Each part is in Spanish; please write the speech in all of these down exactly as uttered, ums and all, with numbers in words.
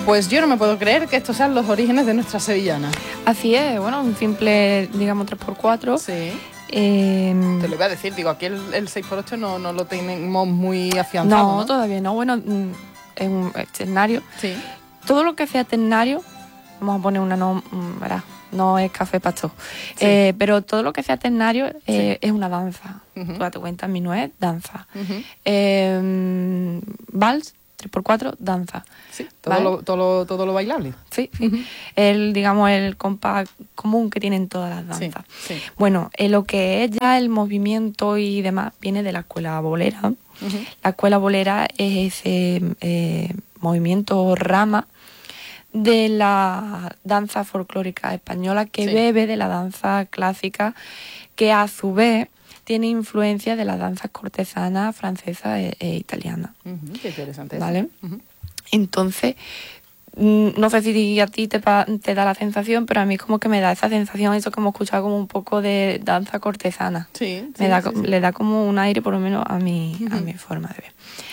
pues yo no me puedo creer que estos sean los orígenes de nuestra sevillana. Así es, bueno, un simple, digamos, tres por cuatro. Sí. Eh, Te lo iba a decir, digo, aquí el, el seis por ocho no, no lo tenemos muy afianzado, ¿no? No, todavía no. Bueno, es un ternario. Sí. Todo lo que sea ternario, vamos a poner una no, ¿verdad? No es café pastor. Sí. Eh, pero todo lo que sea ternario eh, Sí. es una danza. Uh-huh. Tú date cuenta, mi no es danza. Uh-huh. Eh, vals, tres por cuatro, danza. Sí, todo, ¿vale? lo, todo, lo, todo lo bailable. Sí, sí. Uh-huh. El, digamos, el compás común que tienen todas las danzas. Sí, sí. Bueno, eh, lo que es ya el movimiento y demás viene de la escuela bolera. Uh-huh. La escuela bolera es ese eh, movimiento o rama de la danza folclórica española que Sí. bebe de la danza clásica, que a su vez tiene influencia de las danzas cortesanas francesas e, e italianas. Uh-huh. Qué interesante eso. ¿Vale? Uh-huh. Entonces, no sé si a ti te, te da la sensación, pero a mí como que me da esa sensación, eso que hemos escuchado como un poco de danza cortesana. Sí, me sí, da, sí, sí. Le da como un aire, por lo menos a mi, Uh-huh. a mi forma de ver.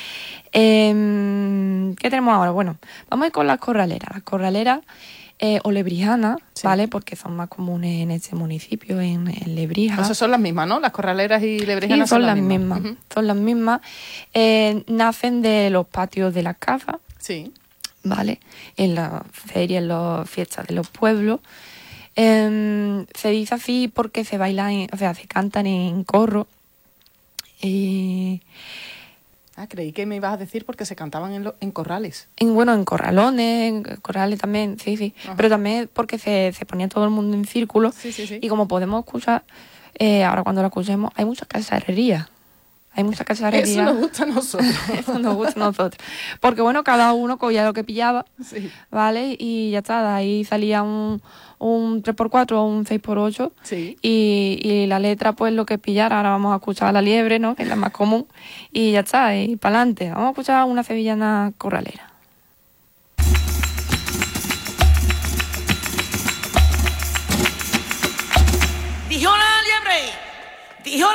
Eh, ¿Qué tenemos ahora? Bueno, vamos a ir con las corraleras. Las corraleras eh, o lebrijanas, Sí. ¿vale? Porque son más comunes en este municipio, en, en Lebrija. Esas son las mismas, ¿no? Las corraleras y Sí, lebrijanas son, las mismas. Uh-huh. Son las mismas. Eh, nacen de los patios de las casas, Sí. ¿vale? En las ferias, en las fiestas de los pueblos. Eh, se dice así porque se bailan, en- o sea, se cantan en corro. Eh, Ah, creí que me ibas a decir porque se cantaban en, lo, en corrales. en, bueno, en corralones, en corrales también, sí, sí. Ajá. Pero también porque se, se ponía todo el mundo en círculo. Sí, sí, sí. Y como podemos escuchar, eh, ahora cuando lo escuchemos, hay muchas casarerías. Hay muchas casarerías. Eso nos gusta a nosotros. Eso nos gusta a nosotros. Porque bueno, cada uno cogía lo que pillaba, Sí. ¿vale? Y ya está, de ahí salía un, un tres por cuatro o un seis por ocho. Sí. Y, y la letra, pues lo que pillara. Ahora vamos a escuchar la liebre, ¿no? Que es la más común. Y ya está, y para adelante. Vamos a escuchar una sevillana corralera. Dijo la liebre, dijo